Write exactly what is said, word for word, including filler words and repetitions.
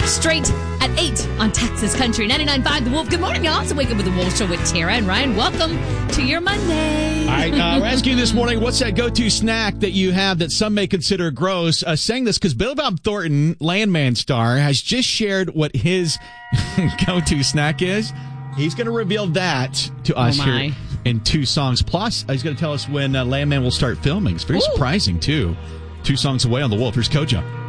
straight at eight on Texas Country ninety-nine point five The Wolf. Good morning, y'all. So wake up with the Wolf Show with Tara and Ryan. Welcome to your Monday. All right, uh, we're asking you this morning, what's that go-to snack that you have that some may consider gross? Uh, saying this because Bill Bob Thornton, Landman star, has just shared what his go-to snack is. He's going to reveal that to us oh here in two songs. Plus, he's going to tell us when uh, Landman will start filming. It's very Ooh. surprising, too. Two songs away on The Wolf. Here's Kojo.